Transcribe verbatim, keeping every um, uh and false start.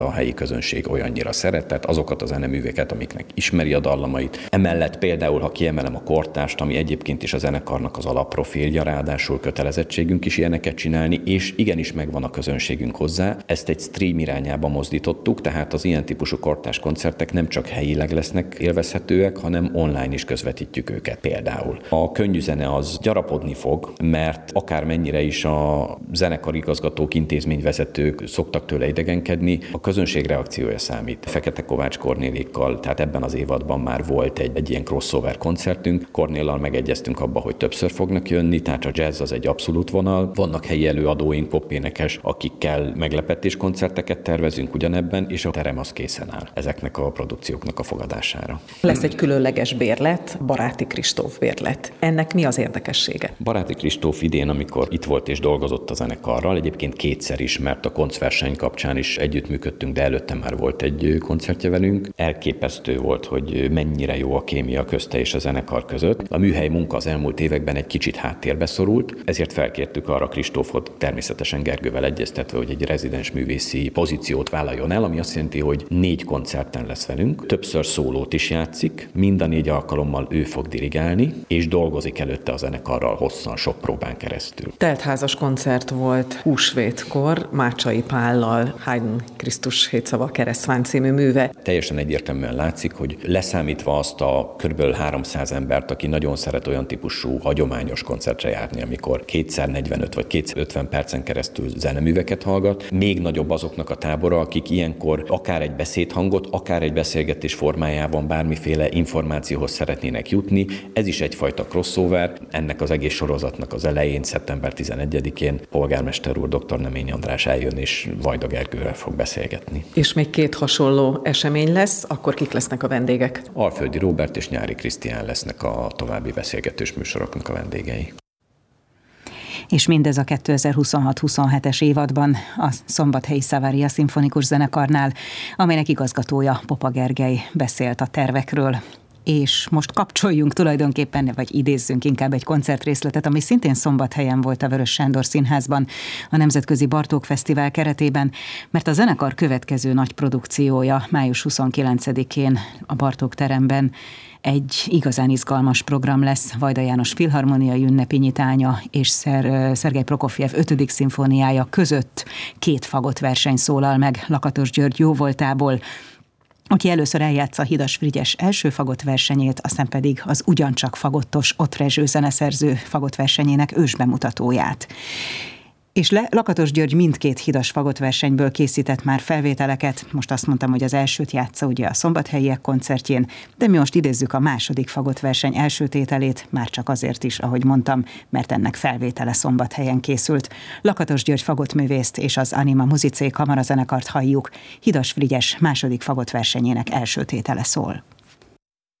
A helyi közönség olyannyira szeretett azokat a zeneműveket, amiknek ismeri a dallamait. Emellett például, ha kiemelem a kortást, ami egyébként is a zenekarnak az alapprofilja, ráadásul kötelezettségünk is ilyeneket csinálni, és igenis megvan a közönségünk hozzá. Ezt egy stream irányába mozdítottuk, tehát az ilyen típusú kortárs koncertek nem csak helyileg lesznek élvezhetőek, hanem online is közvetítjük őket például. A könnyű zene az gyarapodni fog, mert akármennyire is a zenekarigazgatók, intézményvezetők szoktak tőle idegenkedni, a közönség reakciója számít. Fekete Kovács Kornélékkal, tehát ebben az évadban már volt egy, egy ilyen crossover koncertünk. Kornéllal megegyeztünk abba, hogy többször fognak jönni, tehát a jazz az egy abszolút vonal. Vannak helyi előadóink, popénekes, akikkel meglepetés koncerteket tervezünk ugyanebben, és a terem az készen áll ezeknek a produkcióknak a fogadására. Lesz egy különleges bérlet, Baráti Kristóf bérlet. Ennek mi az érdekessége? Baráti Kristóf idén, amikor itt volt és dolgozott a zenekarral, egyébként kétszer is, mert a koncverseny kapcsán is együttműködtünk, de előtte már volt egy koncertje velünk. Elképesztő volt, hogy mennyire jó a kémia közte és a zenekar között. A műhely munka az elmúlt években egy kicsit háttérbe szorult, ezért felkértük arra Kristófot, természetesen Gergővel egyeztetve, hogy egy rezidens művészi pozíciót vállaljon el, ami azt jelenti, hogy négy koncerten lesz velünk. Többször szólót is játszik, mind a négy alkalommal ő fog dirigálni, és dolgozik előtte a zenekarral hosszan, sok próbán keresztül. Teltházas koncert volt húsvétkor, Mácsai Pállal, Haydn Krisztus hétszava Keresztván című műve. Teljesen egyértelműen látszik, hogy leszámítva azt a kb. háromszáz embert, aki nagyon szeret olyan típusú hagyományos koncertre járni, amikor kétszáznegyvenöt vagy kétszázötven percen keresztül zeneműveket hallgat, még nagyobb azoknak a tábora, akik ilyenkor akár egy beszédhangot, akár egy beszélgetés formájában bármiféle információhoz szeretnének jutni. Ez is egyfajta crossover. Ennek az egész sorozatnak az elején, szeptember tizenegyedikén polgármester úr, dr. Nemény András eljön és Vajda Gergővel fog beszélgetni. És még két hasonló esemény lesz, akkor kik lesznek a vendégek? Alföldi Róbert és Nyári Krisztián lesznek a további beszélgetős műsoroknak a vendégei. És mindez a kétezer-huszonhat-huszonhetes évadban a Szombathelyi Savaria Szimfonikus Zenekarnál, amelynek igazgatója Popa Gergely beszélt a tervekről. És most kapcsoljunk tulajdonképpen, vagy idézzünk inkább egy koncertrészletet, ami szintén Szombathelyen volt a Vörös Sándor Színházban, a Nemzetközi Bartók Fesztivál keretében, mert a zenekar következő nagy produkciója május huszonkilencedikén a Bartók teremben egy igazán izgalmas program lesz. Vajda János Filharmoniai ünnepi nyitánya és Szer- Szergej Prokofjev ötödik szimfóniája között két fagott verseny szólal meg Lakatos György jóvoltából, aki először eljátsza Hidas Frigyes első fagott versenyét, aztán pedig az ugyancsak fagottos Ott Rezső zeneszerző fagott versenyének ősbemutatóját. És Le- Lakatos György mindkét hidas fagott versenyből készített már felvételeket. Most azt mondtam, hogy az elsőt játsza ugye a szombathelyiek koncertjén, de mi most idézzük a második fagott verseny első tételét, már csak azért is, ahogy mondtam, mert ennek felvétele Szombathelyen készült. Lakatos György fagottművészt és az Anima Musicé kamarazenekart halljuk. Hidas Frigyes második fagott versenyének első tétele szól.